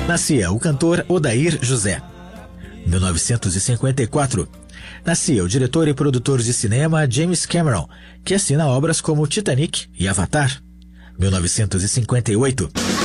Nascia o cantor Odair José. 1954. Nascia o diretor e produtor de cinema James Cameron, que assina obras como Titanic e Avatar. 1958.